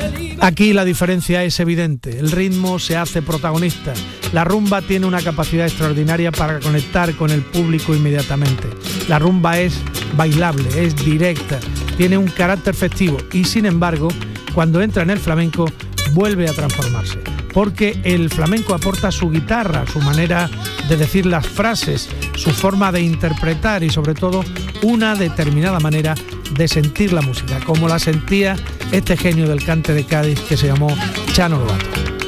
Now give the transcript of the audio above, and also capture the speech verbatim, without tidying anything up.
Aquí la diferencia es evidente, el ritmo se hace protagonista, la rumba tiene una capacidad extraordinaria para conectar con el público inmediatamente, la rumba es bailable, es directa, tiene un carácter festivo y sin embargo, cuando entra en el flamenco, vuelve a transformarse, porque el flamenco aporta su guitarra, su manera de decir las frases, su forma de interpretar y sobre todo una determinada manera de sentir la música, como la sentía este genio del cante de Cádiz que se llamó Chano Lobato.